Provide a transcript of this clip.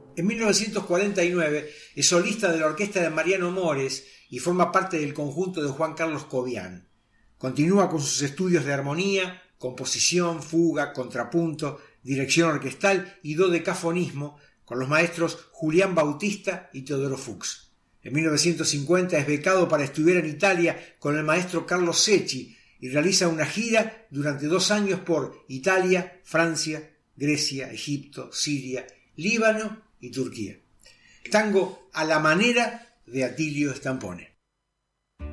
En 1949 es solista de la orquesta de Mariano Mores y forma parte del conjunto de Juan Carlos Cobian. Continúa con sus estudios de armonía, composición, fuga, contrapunto, dirección orquestal y dodecafonismo con los maestros Julián Bautista y Teodoro Fuchs. En 1950 es becado para estudiar en Italia con el maestro Carlos Secchi y realiza una gira durante 2 años por Italia, Francia, Grecia, Egipto, Siria, Líbano y Turquía. Tango a la manera de Atilio Stampone.